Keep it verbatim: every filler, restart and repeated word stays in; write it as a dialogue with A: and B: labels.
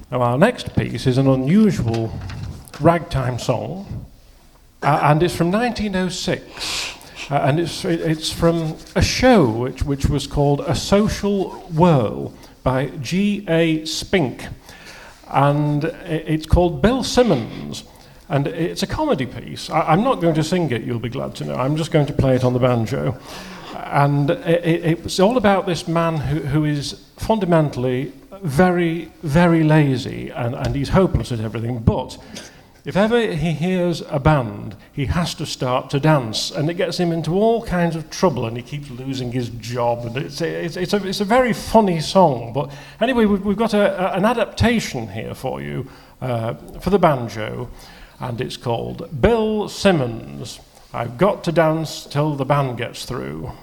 A: Now, our next piece is an unusual ragtime song, uh, and it's from nineteen oh six, uh, and it's it's from a show which which was called A Social Whirl by G A Spink, and it's called Bill Simmons, and it's a comedy piece. I, I'm not going to sing it, you'll be glad to know. I'm just going to play it on the banjo, and it, it's all about this man who, who is fundamentally very, very lazy, and, and he's hopeless at everything, but if ever he hears a band, he has to start to dance, and it gets him into all kinds of trouble, and he keeps losing his job, and it's, it's, it's, a, it's a very funny song. But anyway, we've, we've got a, a, an adaptation here for you, uh, for the banjo, and it's called Bill Simmons, I've Got to Dance Till the Band Gets Through.